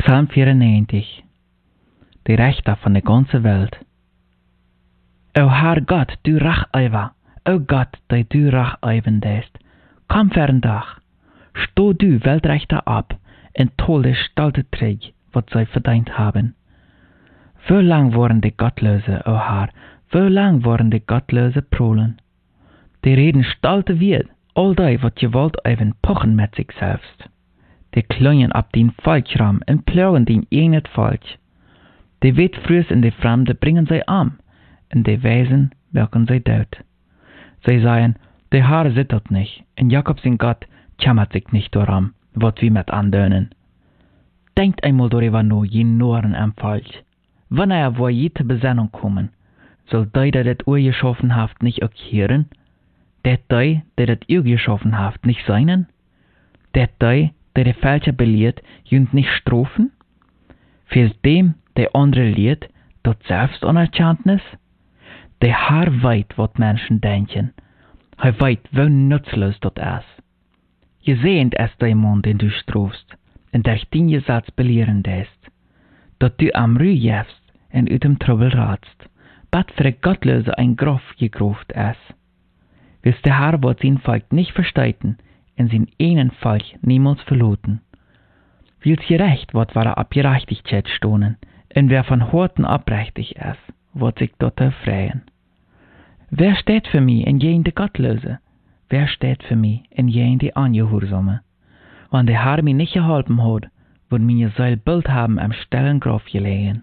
Psalm 94. Die Rechter von der ganzen Welt. O Herr Gott, du Racheiver, o Gott, der du Racheiven dest, komm für ein Tag, sto du Weltrechter ab, und tol der Stalte träg, was sie verdient haben. Wo lang waren die Gottlose, o Herr, wo lang waren die Gottlose prolen? Die reden Stalte wird, all die, wat je wollt even pochen mit sich selbst. Die klungen ab den Volksraum und plagen den enet Volk. Die Witfrüs in die Fremde bringen sie um, und die Wesen wirken sie tot. Sie sagen, der Herr sittert nicht, und Jakob sein Gott kümmert sich nicht darum, wat wir mit andönen. Denkt einmal darüber nur, je Noren am Volk. Wenn wo je zur Besinnung kommen, soll die, der das Uhr geschaffen haft, nicht erkehren? Der das Uhr geschaffen haft, nicht seinen? Der die Falsche belehrt, jünd nicht strafen? Fehlt dem, der andere lehrt, dort Selbstanerkenntnis? Der Herr weit, wat Menschen denken. Er weit, wo nutzlos dort ist. Je sehend ist der Mann, den du strafst, und der den Gesetz belehren lässt, dort du am Rüh jefst und ut dem Trouble ratst, bat für Gottlose ein Grof gegruft ist. Willst der Herr wat sein Volk nicht versteiten, in sein einen Volk niemals verloten. Willst gerecht, wat war ab Gerechtigkeit stohnen, und wer von Horten abrechtig ist, wat sich dort erfreien. Wer steht für mich in jen de Gottlose? Wer steht für mich in jen de Angehorsame? Wenn der Herr mich nicht geholfen hat, wird mir soll Bild haben am stillen Grab gelegen.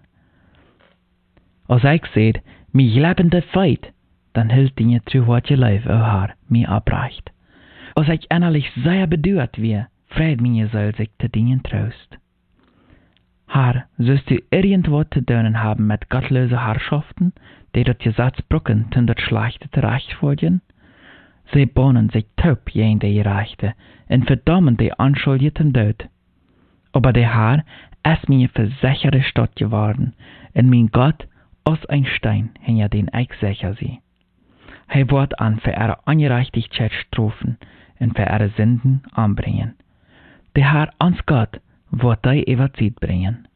Als ich seht, mich lebende Feit, dann hält die zu wat je Leib, o Herr, mir abreicht. Als ich innerlich sehr bedauert wir, freut mir soll sich zu dienen Trost. Herr, sollst du irgendwas zu tun haben mit gottlosen Herrschaften, die das Gesetz brücken, tun das Schlechte zurecht folgen? Sie bahnen sich taub jen die Gerechte und verdammen die Anschuldigten Tod. Aber der Herr ist mir versicherte Stadt geworden, und mein Gott aus ein Stein hin ja den ich sicher sie. Er wird an für ihre Ungerechtigkeit strafen und für ihre Sünden anbringen. Der Herr ans Gott wird die Ewigkeit bringen.